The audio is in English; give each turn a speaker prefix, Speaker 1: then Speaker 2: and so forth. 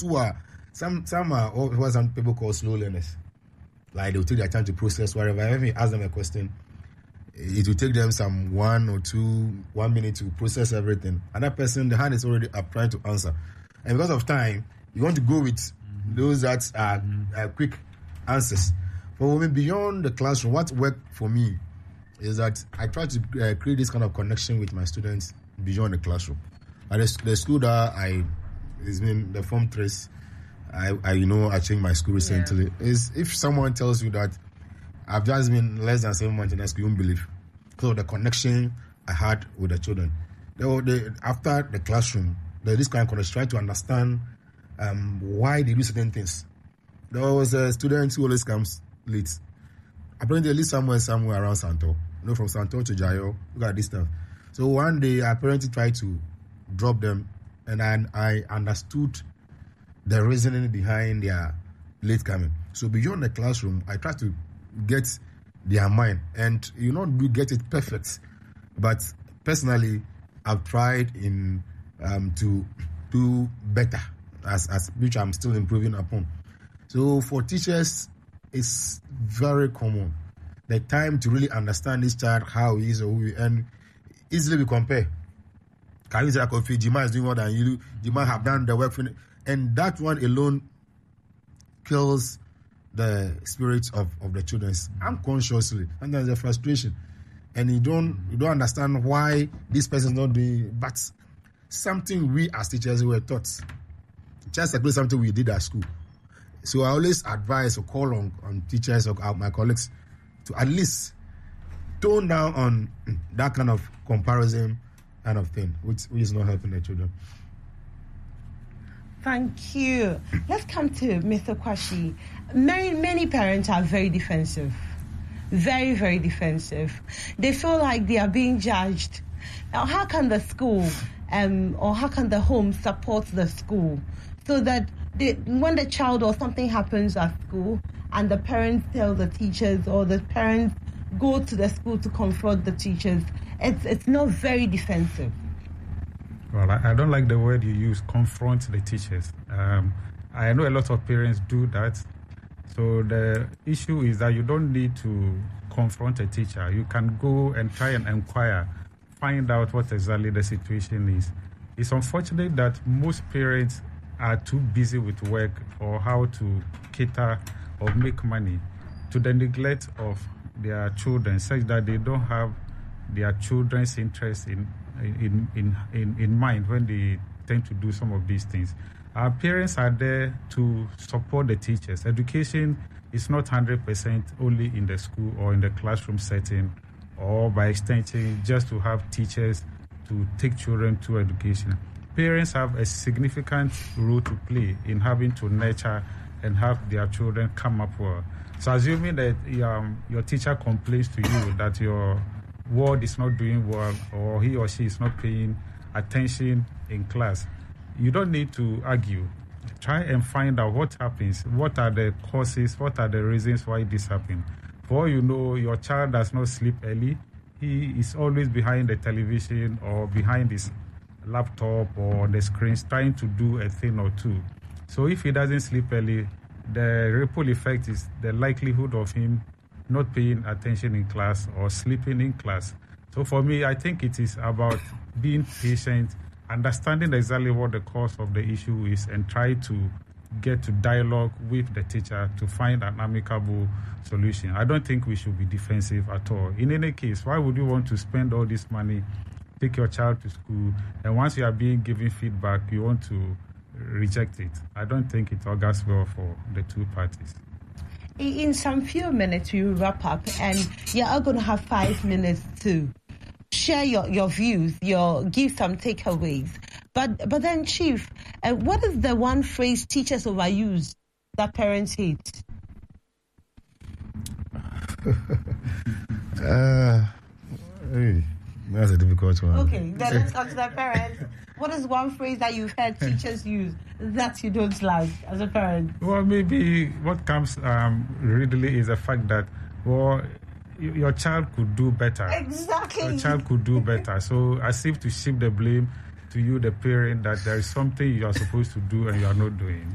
Speaker 1: who are some are what some people call slow learners. Like they'll take their time to process whatever. If you ask them a question, it will take them some 1 minute to process everything. Another person, the hand is already up trying to answer. And because of time, you want to go with those that are quick answers. For women beyond the classroom, what worked for me is that I try to create this kind of connection with my students beyond the classroom. At the school that it's been the Form 3s, I changed my school recently. Yeah. Is if someone tells you that I've just been less than 7 months in that school, you won't believe. So the connection I had with the children. After the classroom, this kind of connection, trying to understand why they do certain things. There was a student who always comes late. Apparently, they live somewhere around Santo. From Santo to Jayo. Look at this stuff. So one day, I apparently tried to drop them, and I understood the reasoning behind their late coming. So beyond the classroom, I try to get their mind, and do get it perfect. But personally, I've tried to do better, as which I'm still improving upon. So for teachers, it's very common. The time to really understand this child, how he is or who he is, and easily we compare. Can you say, Jima is doing more than you do? Jima have done the work for you. And that one alone kills the spirit of the children unconsciously. And there's a frustration. And you don't understand why this person is not doing it. But something we as teachers were taught. Just like something we did at school. So I always advise or call on teachers or my colleagues to at least tone down on that kind of comparison kind of thing, which is not helping the children.
Speaker 2: Thank you. Let's come to Mr. Kwashi. Many parents are very defensive. Very, very defensive. They feel like they are being judged. Now, how can the school or how can the home support the school so that when the child or something happens at school and the parents tell the teachers or the parents go to the school to confront the teachers, it's not very defensive?
Speaker 3: Well, I don't like the word you use, confront the teachers. I know a lot of parents do that. So the issue is that you don't need to confront a teacher. You can go and try and inquire, find out what exactly the situation is. It's unfortunate that most parents are too busy with work or how to cater or make money to the neglect of their children, such that they don't have their children's interest in mind when they tend to do some of these things. Our parents are there to support the teachers. Education is not 100% only in the school or in the classroom setting, or by extension just to have teachers to take children to education. Parents have a significant role to play in having to nurture and have their children come up well. So assuming that your teacher complains to you that your ward is not doing well or he or she is not paying attention in class, you don't need to argue. Try and find out what happens, what are the causes, what are the reasons why this happened. For all you know, your child does not sleep early. He is always behind the television or behind his laptop or the screens trying to do a thing or two. So if he doesn't sleep early, the ripple effect is the likelihood of him not paying attention in class or sleeping in class. So for me, I think it is about being patient, understanding exactly what the cause of the issue is, and try to get to dialogue with the teacher to find an amicable solution. I don't think we should be defensive at all. In any case, why would you want to spend all this money, take your child to school, and once you are being given feedback, you want to reject it? I don't think it augurs well for the two parties.
Speaker 2: In some few minutes, we will wrap up, and you're all going to have 5 minutes to share your views, give some takeaways. But then, Chief, what is the one phrase teachers overuse that parents hate?
Speaker 1: That's a difficult one.
Speaker 2: Okay, then let's talk to the parents. What is one phrase that you've heard teachers use that you don't like as a parent?
Speaker 3: Well, maybe what comes readily is the fact that, your child could do better.
Speaker 2: Exactly.
Speaker 3: Your child could do better. So as if to shift the blame to you, the parent, that there is something you are supposed to do and you are not doing.